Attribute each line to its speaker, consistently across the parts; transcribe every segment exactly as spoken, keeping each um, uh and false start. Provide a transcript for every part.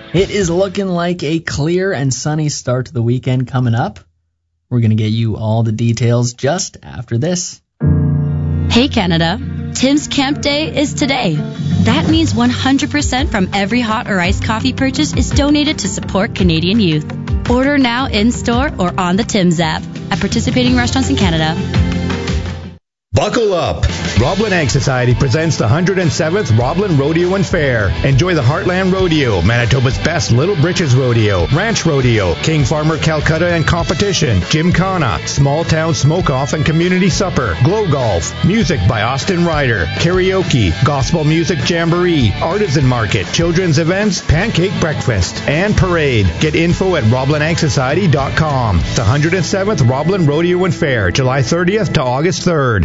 Speaker 1: It is looking like a clear and sunny start to the weekend coming up. We're going to get you all the details just after this.
Speaker 2: Hey Canada, Tim's Camp Day is today. That means one hundred percent from every hot or iced coffee purchase is donated to support Canadian youth. Order now in-store or on the Tim's app at participating restaurants in Canada.
Speaker 3: Buckle up! Roblin Ag Society presents the one hundred seventh Roblin Rodeo and Fair. Enjoy the Heartland Rodeo, Manitoba's best Little Britches Rodeo, Ranch Rodeo, King Farmer Calcutta and Competition, Gymkhana, Small Town Smoke-Off and Community Supper, Glow Golf, music by Austin Ryder, karaoke, gospel music jamboree, artisan market, children's events, pancake breakfast, and parade. Get info at roblin ag society dot com. The one hundred seventh Roblin Rodeo and Fair, July thirtieth to August third.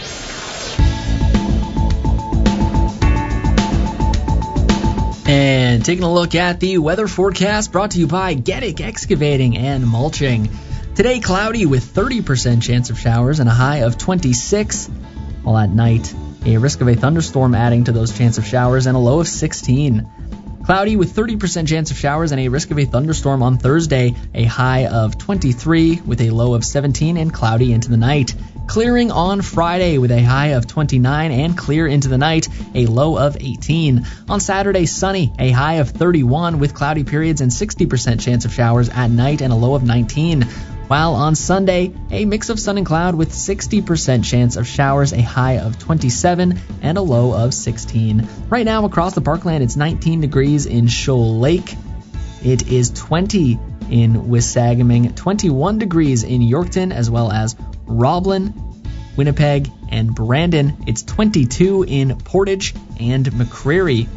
Speaker 1: And taking a look at the weather forecast brought to you by Gettick Excavating and Mulching. Today, cloudy with thirty percent chance of showers and a high of twenty-six. While at night, a risk of a thunderstorm adding to those chance of showers and a low of sixteen. Cloudy with thirty percent chance of showers and a risk of a thunderstorm on Thursday, a high of twenty-three with a low of seventeen and cloudy into the night. Clearing on Friday with a high of twenty-nine and clear into the night, a low of eighteen. On Saturday, sunny, a high of thirty-one with cloudy periods and sixty percent chance of showers at night and a low of nineteen. While on Sunday, a mix of sun and cloud with sixty percent chance of showers, a high of twenty-seven and a low of sixteen. Right now across the parkland, it's nineteen degrees in Shoal Lake. It is twenty in Wissagaming, twenty-one degrees in Yorkton, as well as Roblin, Winnipeg, and Brandon. It's twenty-two in Portage and McCreary.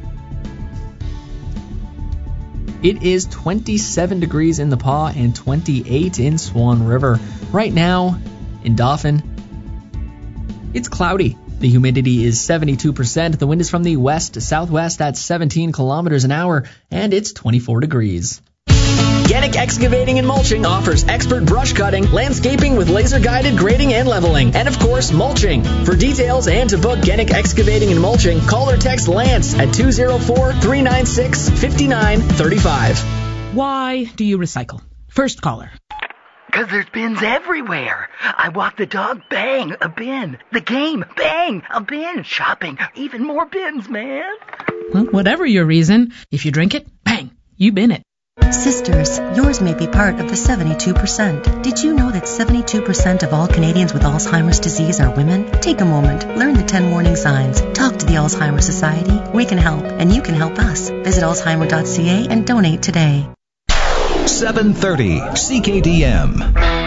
Speaker 1: It is twenty-seven degrees in the Paw and twenty-eight in Swan River. Right now, in Dauphin, it's cloudy. The humidity is seventy-two percent. The wind is from the west to southwest at seventeen kilometers an hour, and it's twenty-four degrees.
Speaker 4: Gettick Excavating and Mulching offers expert brush cutting, landscaping with laser-guided grading and leveling, and of course, mulching. For details and to book Gettick Excavating and Mulching, call or text Lance at two oh four, three nine six, five nine three five.
Speaker 5: Why do you recycle? First caller.
Speaker 6: Because there's bins everywhere. I walk the dog, bang, a bin. The game, bang, a bin. Shopping, even more bins, man.
Speaker 5: Well, whatever your reason, if you drink it, bang, you bin it.
Speaker 7: Sisters, yours may be part of the seventy-two percent. Did you know that seventy-two percent of all Canadians with Alzheimer's disease are women? Take a moment, learn the ten warning signs, talk to the Alzheimer's Society. We can help, and you can help us. Visit alzheimer dot c a and donate today.
Speaker 8: seven thirty C K D M.